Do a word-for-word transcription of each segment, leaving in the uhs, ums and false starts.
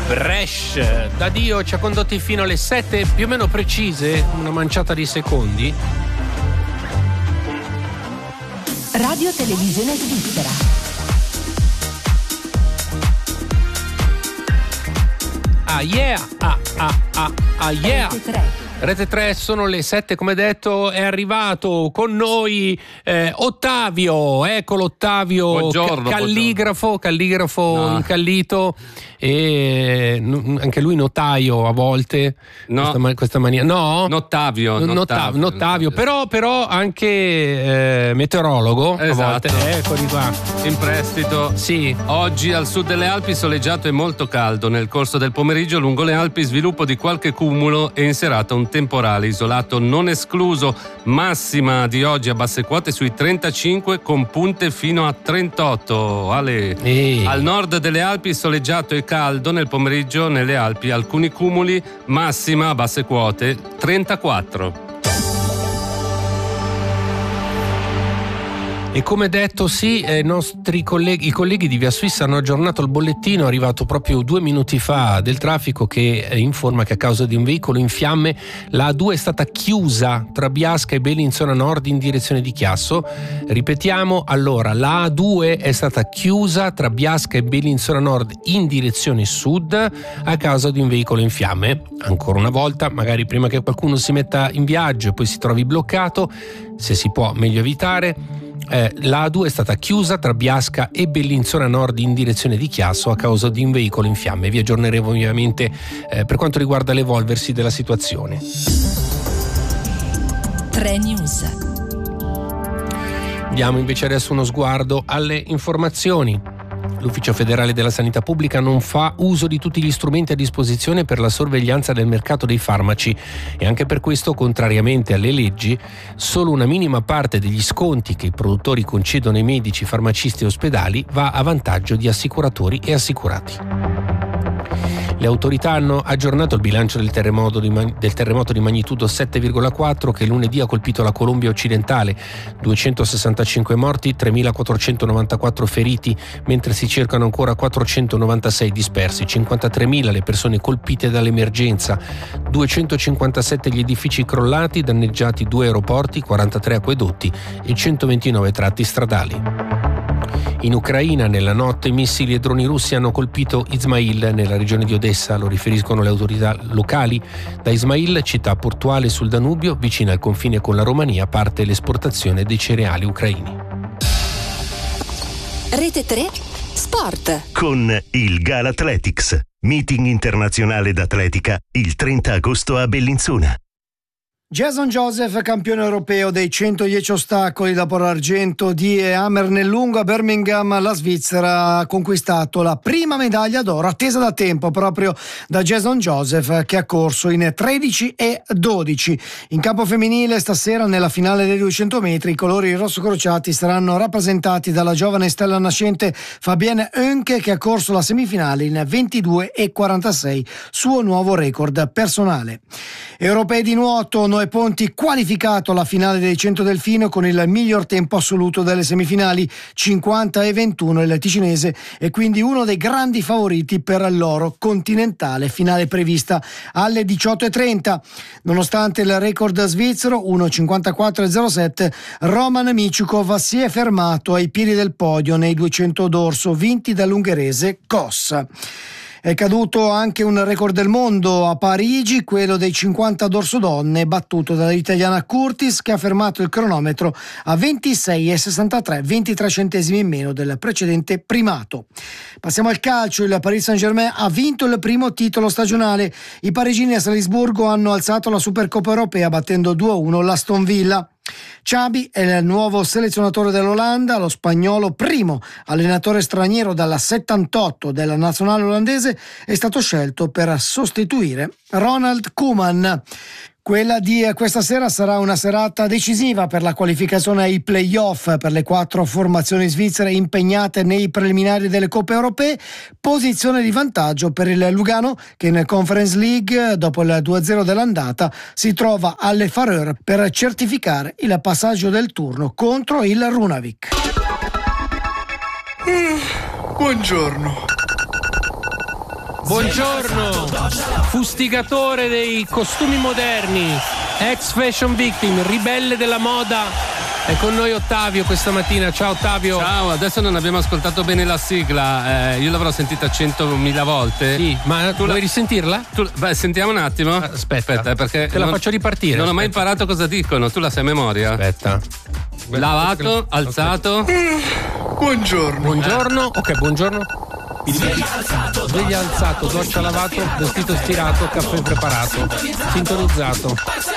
Bresh da Dio ci ha condotti fino alle sette più o meno precise, una manciata di secondi. Radio Televisione Svizzera. Ah yeah, ah ah ah ah yeah. Rete tre, sono le sette, come detto, è arrivato con noi eh, Ottavio, eccolo Ottavio, buongiorno, ca- calligrafo, buongiorno. calligrafo No. incallito e n- anche lui notaio a volte, No. questa, ma- questa mania, no? Nottavio, Nottavio, Nottavio, Nottavio, però, però anche eh, meteorologo Esatto. a volte, eccoli qua. In prestito. Sì. Oggi al sud delle Alpi soleggiato e molto caldo. Nel corso del pomeriggio lungo le Alpi sviluppo di qualche cumulo e in serata un temporale isolato non escluso. Massima di oggi a basse quote sui trentacinque con punte fino a trentotto. Ale. Ehi. Al nord delle Alpi soleggiato e caldo, nel pomeriggio nelle Alpi alcuni cumuli, massima a basse quote trentaquattro. E come detto, sì, eh, nostri colleghi, i colleghi di Via Swiss hanno aggiornato il bollettino arrivato proprio due minuti fa del traffico che eh, informa che a causa di un veicolo in fiamme la A due è stata chiusa tra Biasca e Bellinzona Nord in direzione di Chiasso. Ripetiamo, allora, la A due è stata chiusa tra Biasca e Bellinzona Nord in direzione sud a causa di un veicolo in fiamme. Ancora una volta, magari prima che qualcuno si metta in viaggio e poi si trovi bloccato, se si può meglio evitare. Eh, la A due è stata chiusa tra Biasca e Bellinzona Nord in direzione di Chiasso a causa di un veicolo in fiamme. Vi aggiorneremo ovviamente eh, per quanto riguarda l'evolversi della situazione. tre News. Diamo invece adesso uno sguardo alle informazioni. L'Ufficio federale della sanità pubblica non fa uso di tutti gli strumenti a disposizione per la sorveglianza del mercato dei farmaci e anche per questo, contrariamente alle leggi, solo una minima parte degli sconti che i produttori concedono ai medici, farmacisti e ospedali va a vantaggio di assicuratori e assicurati. Le autorità hanno aggiornato il bilancio del terremoto di, del terremoto di magnitudo sette virgola quattro che lunedì ha colpito la Colombia occidentale. duecentosessantacinque morti, tremilaquattrocentonovantaquattro feriti, mentre si cercano ancora quattrocentonovantasei dispersi, cinquantatremila le persone colpite dall'emergenza, duecentocinquantasette gli edifici crollati, danneggiati due aeroporti, quarantatré acquedotti e centoventinove tratti stradali. In Ucraina, nella notte, missili e droni russi hanno colpito Izmail, nella regione di Odessa, lo riferiscono le autorità locali. Da Izmail, città portuale sul Danubio, vicina al confine con la Romania, parte l'esportazione dei cereali ucraini. Rete tre Sport. Con il Galathletics, meeting internazionale d'atletica il trenta agosto a Bellinzona. Jason Joseph, campione europeo dei centodieci ostacoli dopo l'argento di Hammer nel lungo a Birmingham, la Svizzera ha conquistato la prima medaglia d'oro attesa da tempo proprio da Jason Joseph, che ha corso in tredici e dodici. In campo femminile stasera nella finale dei duecento metri i colori rossocrociati saranno rappresentati dalla giovane stella nascente Fabienne Oenke, che ha corso la semifinale in ventidue e quarantasei, suo nuovo record personale. Europei di nuoto, Noè Ponti qualificato alla finale dei cento delfino con il miglior tempo assoluto delle semifinali, cinquanta e ventuno. Il ticinese è quindi uno dei grandi favoriti per l'oro continentale, finale prevista alle diciotto e trenta. Nonostante il record svizzero uno cinquantaquattro e zero sette, Roman Michukov si è fermato ai piedi del podio nei duecento d'orso vinti dall'ungherese Kos. È caduto anche un record del mondo a Parigi, quello dei cinquanta dorso donne, battuto dall'italiana Curtis, che ha fermato il cronometro a ventisei e sessantatré, ventitré centesimi in meno del precedente primato. Passiamo al calcio. Il Paris Saint-Germain ha vinto il primo titolo stagionale. I parigini a Salisburgo hanno alzato la Supercoppa europea battendo due a uno l'Aston Villa. Xabi è il nuovo selezionatore dell'Olanda, lo spagnolo, primo allenatore straniero dalla settantotto della nazionale olandese, è stato scelto per sostituire Ronald Koeman. Quella di questa sera sarà una serata decisiva per la qualificazione ai play-off per le quattro formazioni svizzere impegnate nei preliminari delle Coppe Europee. Posizione di vantaggio per il Lugano, che in Conference League, dopo il due a zero dell'andata, si trova alle Färöer per certificare il passaggio del turno contro il Runavik. Mm, buongiorno. Buongiorno, fustigatore dei costumi moderni, ex fashion victim, ribelle della moda. È con noi Ottavio questa mattina. Ciao Ottavio. Ciao, adesso non abbiamo ascoltato bene la sigla, eh, io l'avrò sentita centomila volte. Sì, ma tu vuoi la... risentirla? Tu... Beh, sentiamo un attimo. Aspetta, Aspetta perché te la non... faccio ripartire. Non aspetta. ho mai imparato cosa dicono, tu la sai a memoria? Aspetta. Lavato, alzato. Buongiorno. Buongiorno, ok, buongiorno. Sveglia alzato, sveglia alzato, doccia lavato, vestito stirato, caffè preparato, sintonizzato.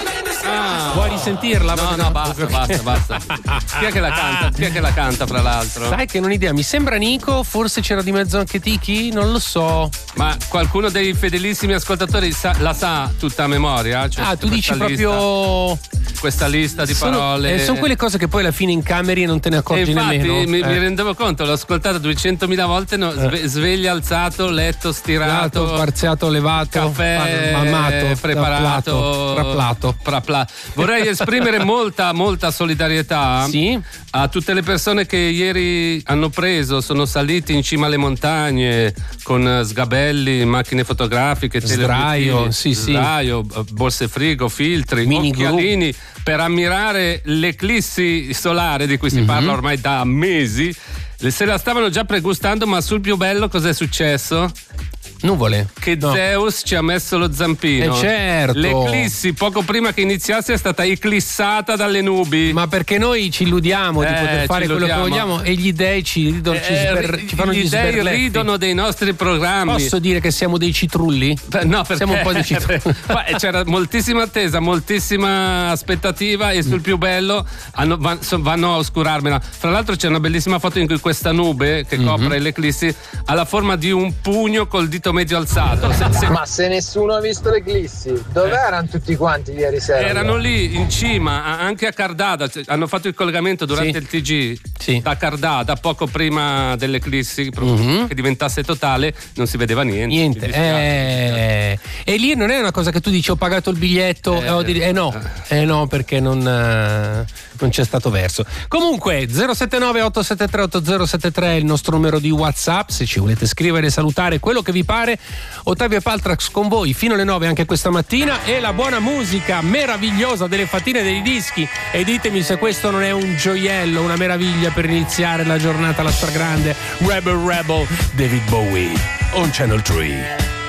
Ah, vuoi risentirla? No, no, basta, basta, basta. Chi è che la canta? Chi è che la canta, fra l'altro? Sai che non ho idea, mi sembra Nico, forse c'era di mezzo anche Tiki, non lo so. Ma qualcuno dei fedelissimi ascoltatori sa, la sa tutta a memoria? Cioè, ah, tu dici lista, proprio questa lista di sono, parole. Eh, sono quelle cose che poi alla fine incameri e non te ne accorgi e infatti, nemmeno. Mi, eh. mi rendevo conto, l'ho ascoltata duecentomila volte, no, sve, sveglia alzato, letto stirato, Lato, parziato, levato, caffè mammato, preparato, traplato. Trapla. Vorrei esprimere molta, molta solidarietà sì? a tutte le persone che ieri hanno preso, sono saliti in cima alle montagne con sgabelli, macchine fotografiche, sdraio, sì, sì. sdraio, borse frigo, filtri, mini occhialini per ammirare l'eclissi solare di cui si mm-hmm. parla ormai da mesi. Se la stavano già pregustando, ma sul più bello cos'è successo? Nuvole. Che no. Zeus ci ha messo lo zampino. Eh certo. L'eclissi poco prima che iniziasse è stata eclissata dalle nubi. Ma perché noi ci illudiamo eh, di poter fare quello che vogliamo e gli dei ci, ridono, eh, ci, sber, ci fanno gli, gli dei sberleffi. ridono dei nostri programmi. Posso dire che siamo dei citrulli? Beh, no, perché siamo un po' dei citrulli. C'era moltissima attesa, moltissima aspettativa e sul mm. più bello hanno, vanno a oscurarmela. Fra l'altro c'è una bellissima foto in cui questa nube che copre mm-hmm. l'eclissi ha la forma di un pugno col dito medio alzato. Se, se... Ma se nessuno ha visto l'eclissi, dove eh. erano tutti quanti ieri sera? Erano lì in cima, anche a Cardada, hanno fatto il collegamento durante sì. il T G sì. da Cardada, poco prima dell'eclissi, mm-hmm. che diventasse totale, non si vedeva niente. Niente. Eh... E lì non è una cosa che tu dici ho pagato il biglietto, eh, eh, eh no, eh no, perché non, eh, non c'è stato verso. Comunque zero sette nove otto sette tre otto zero sette tre è il nostro numero di WhatsApp, se ci volete scrivere e salutare quello che vi pare. Ottavio e Paltrax con voi fino alle nove anche questa mattina e la buona musica meravigliosa delle fattine dei dischi, e ditemi se questo non è un gioiello, una meraviglia per iniziare la giornata alla stragrande. Rebel Rebel, David Bowie on Channel tre.